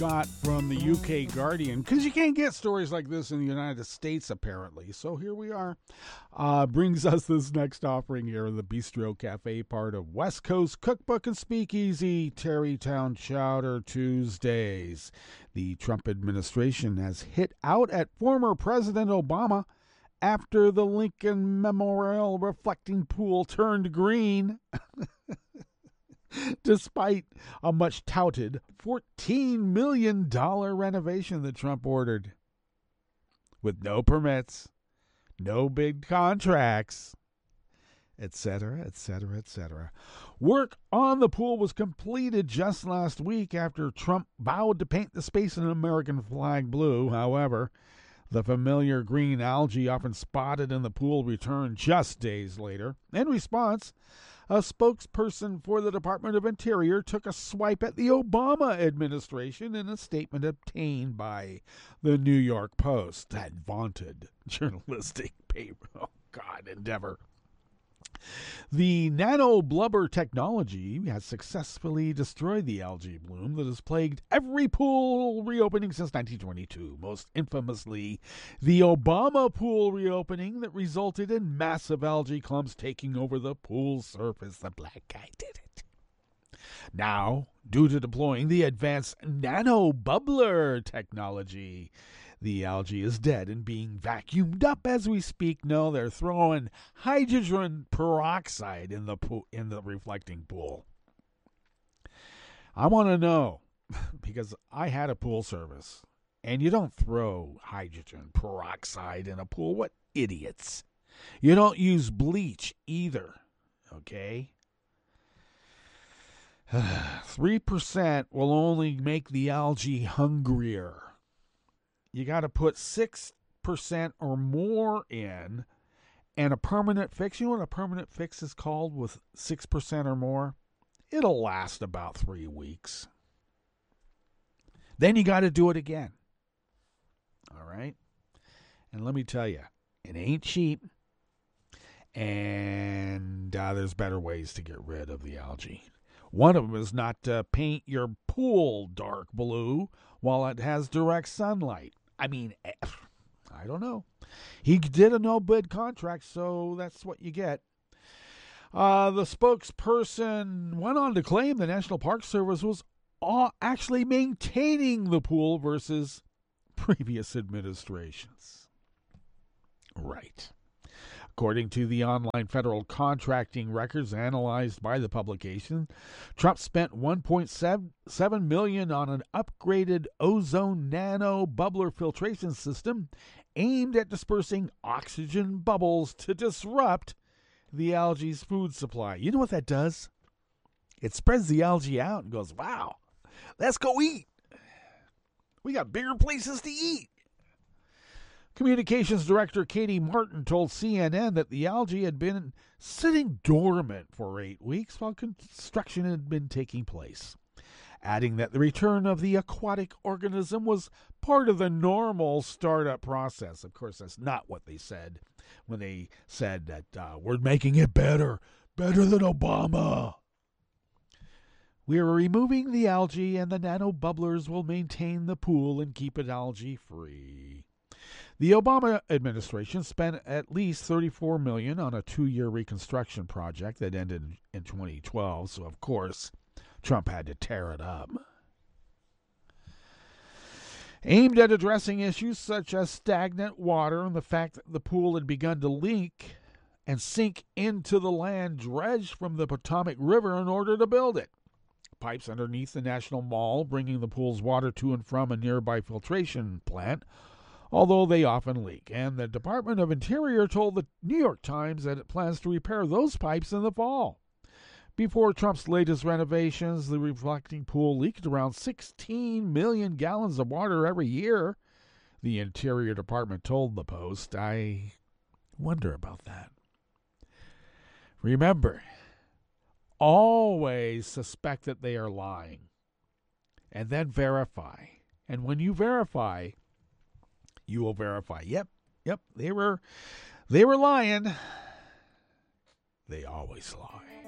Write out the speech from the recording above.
Scott from the UK Guardian, because you can't get stories like this in the United States, apparently. So here we are. Brings us this next offering here in the Bistro Cafe, part of West Coast Cookbook and Speakeasy, Terrytown Chowder Tuesdays. The Trump administration has hit out at former President Obama after the Lincoln Memorial reflecting pool turned green. Despite a much touted $14 million renovation that Trump ordered. With no permits, no big contracts, etc., etc., etc. Work on the pool was completed just last week after Trump vowed to paint the space an American flag blue. However, the familiar green algae often spotted in the pool returned just days later. In response, a spokesperson for the Department of Interior took a swipe at the Obama administration in a statement obtained by the New York Post, that vaunted journalistic paper. Oh, God, endeavor. The nano blubber technology has successfully destroyed the algae bloom that has plagued every pool reopening since 1922, most infamously the Obama pool reopening that resulted in massive algae clumps taking over the pool surface. The black guy did it. Now, due to deploying the advanced nano bubbler technology, the algae is dead and being vacuumed up as we speak. No, they're throwing hydrogen peroxide in the reflecting pool. I want to know, because I had a pool service, and you don't throw hydrogen peroxide in a pool. What idiots. You don't use bleach either, okay? 3% will only make the algae hungrier. You got to put 6% or more in, and a permanent fix. You know what a permanent fix is called with 6% or more? It'll last about 3 weeks. Then you got to do it again. All right? And let me tell you, it ain't cheap, and there's better ways to get rid of the algae. One of them is not to paint your pool dark blue while it has direct sunlight. I mean, I don't know. He did a no-bid contract, so that's what you get. The spokesperson went on to claim the National Park Service was actually maintaining the pool versus previous administrations. Right. According to the online federal contracting records analyzed by the publication, Trump spent $1.7 million on an upgraded ozone nano bubbler filtration system aimed at dispersing oxygen bubbles to disrupt the algae's food supply. You know what that does? It spreads the algae out and goes, wow, let's go eat. We got bigger places to eat. Communications Director Katie Martin told CNN that the algae had been sitting dormant for 8 weeks while construction had been taking place, adding that the return of the aquatic organism was part of the normal startup process. Of course, that's not what they said when they said that we're making it better than Obama. We are removing the algae, and the nano bubblers will maintain the pool and keep it algae-free. The Obama administration spent at least $34 million on a 2-year reconstruction project that ended in 2012, so of course, Trump had to tear it up. Aimed at addressing issues such as stagnant water and the fact that the pool had begun to leak and sink into the land dredged from the Potomac River in order to build it. Pipes underneath the National Mall bringing the pool's water to and from a nearby filtration plant, although they often leak. And the Department of Interior told the New York Times that it plans to repair those pipes in the fall. Before Trump's latest renovations, the reflecting pool leaked around 16 million gallons of water every year, the Interior Department told the Post. I wonder about that. Remember, always suspect that they are lying, and then verify. And when you verify, you will verify. Yep, they were lying. They always lie.